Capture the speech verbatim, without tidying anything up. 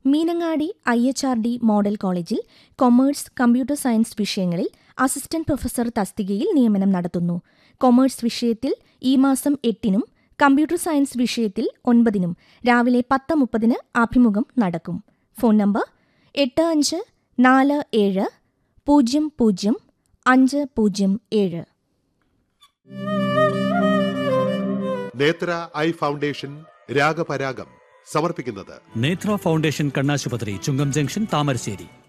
Meenangadi I H R D model കോളേജിൽ commerce, computer science വിഷയങ്ങളിൽ assistant professor തസ്തികയിൽ നിയമനം നടത്തുന്നു. കൊമേഴ്സ് വിഷയത്തിൽ ഈ മാസം എട്ടിനും കമ്പ്യൂട്ടർ സയൻസ് വിഷയത്തിൽ ഒൻപതിനും രാവിലെ പത്ത് മുപ്പതിന് അഭിമുഖം നടക്കും. ഫോൺ നമ്പർ എട്ട് അഞ്ച് നാല് ഏഴ് പൂജ്യം പൂജ്യം അഞ്ച് പൂജ്യം ഏഴ്. നേത്ര ഐ ഫൗണ്ടേഷൻ രാഗപരാഗം സമർപ്പിക്കുന്നത് നേത്ര ഫൗണ്ടേഷൻ കണ്ണാശുപത്രി, ചുങ്കം ജംഗ്ഷൻ, താമരശ്ശേരി.